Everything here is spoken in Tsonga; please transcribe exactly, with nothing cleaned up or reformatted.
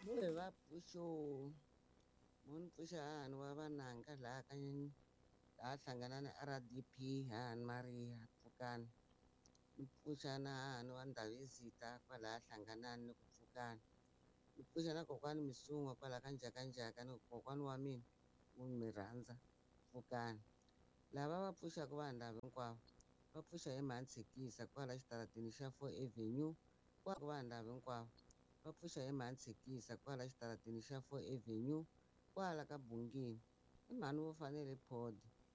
Wehe va pfuxo mo ni pfuxa hahani wa vananga laha ka laha hlangana ni R D P hahani Maria Pfukani ni pfuxa na hahani wa Ndabezitha kwalaha Hlanganani ni ku Pfukani ni pfuxa na kokwani Misungwa kwala ka Njhakanjhaka ni kokwani wa mina wo mi rhandza Pfukani lava va pfuxaka vanhu lava hinkwavo va pfuxa hi Mhantshikisa kwala xitaratini xa Four Avenue vanhu lava hinkwavo va pfuxa hi Mhantshikisa kwala xitaratini xa Four Avenue kwala ka Bungeni i mhani wo fanele Port.